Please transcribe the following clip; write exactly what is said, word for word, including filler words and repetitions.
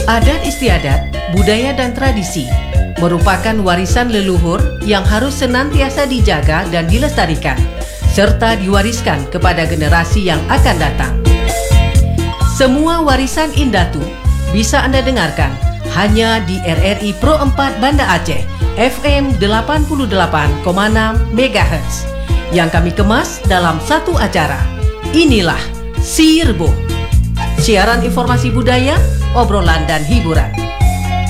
Adat istiadat, budaya dan tradisi merupakan warisan leluhur yang harus senantiasa dijaga dan dilestarikan, serta diwariskan kepada generasi yang akan datang. Semua warisan Indatu bisa Anda dengarkan hanya di R R I Pro empat Banda Aceh, F M delapan puluh delapan koma enam megahertz, yang kami kemas dalam satu acara. Inilah Si Rebo, siaran informasi budaya, obrolan dan hiburan.